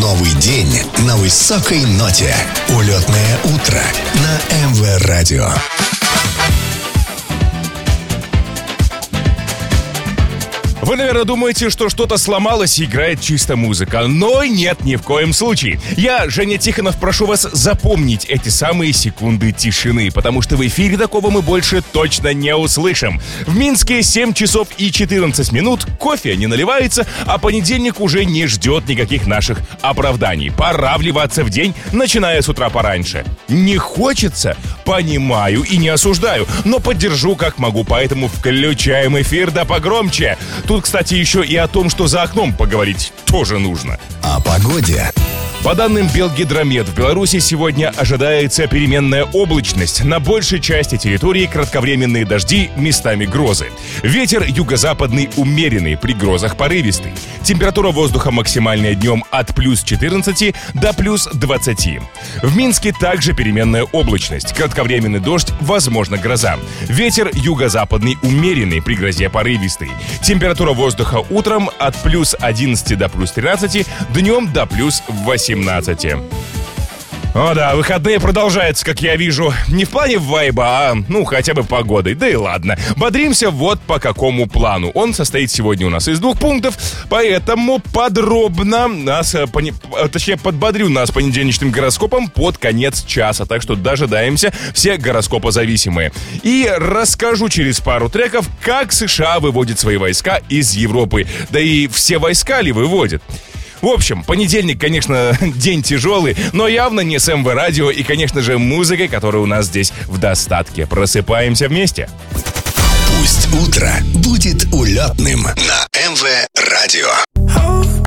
Новый день на высокой ноте. Улетное утро на МВ Радио. Вы, наверное, думаете, что что-то сломалось и играет чисто музыка. Но нет, ни в коем случае. Я, Женя Тихонов, прошу вас запомнить эти самые секунды тишины, потому что в эфире такого мы больше точно не услышим. В Минске 7 часов и 14 минут, кофе не наливается, а понедельник уже не ждет никаких наших оправданий. Пора вливаться в день, начиная с утра пораньше. Не хочется? Понимаю и не осуждаю, но поддержу как могу, поэтому включаем эфир да погромче. Тут, кстати, еще и о том, что за окном поговорить тоже нужно. О погоде. По данным Белгидромет, в Беларуси сегодня ожидается переменная облачность. На большей части территории кратковременные дожди, местами грозы. Ветер юго-западный умеренный, при грозах порывистый. Температура воздуха максимальная днем от плюс 14 до плюс 20. В Минске также переменная облачность. Кратковременный дождь, возможно гроза. Ветер юго-западный умеренный, при грозе порывистый. Температура воздуха утром от плюс 11 до плюс 13, днем до плюс 18. О да, выходные продолжаются, как я вижу. Не в плане вайба, а, хотя бы погодой. Да и ладно. Бодримся вот по какому плану. Он состоит сегодня у нас из 2 пунктов, поэтому подробно подбодрю нас понедельничным гороскопом под конец часа. Так что дожидаемся, все гороскопозависимые. И расскажу через пару треков, как США выводит свои войска из Европы. Да и все войска ли выводят? В общем, понедельник, конечно, день тяжелый, но явно не с МВ Радио и, конечно же, музыкой, которая у нас здесь в достатке. Просыпаемся вместе. Пусть утро будет улетным на МВ Радио.